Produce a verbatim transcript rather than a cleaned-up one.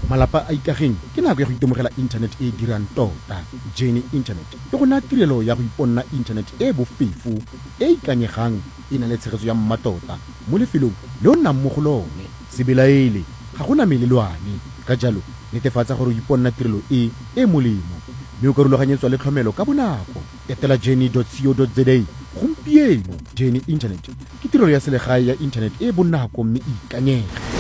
malapa a ikageng ke nako ya go itemogela internet e e dirang tota. Journey Internet e go naya tirelo ya go iponna internet e bofefo e e ikanyegang e na le tshegetso ya mmatota mo lefelong le o nnang mo go lone. Se belaele ga gona melelwane, ka jalo netefatsa gore o iponna tirelo e e molemo mme o ka rulaganyetswa le tlhomelo ka bonako. Etela journey dot co dot za gompieno. Journey Internet ke tirelo ya selegae ya internet e bonako mme e ikanyega.